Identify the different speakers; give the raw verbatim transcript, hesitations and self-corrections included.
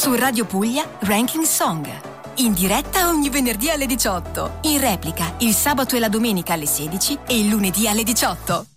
Speaker 1: Su Radio Puglia, Ranking Song. In diretta ogni venerdì alle diciotto. In replica il sabato e la domenica alle sedici e il lunedì alle diciotto.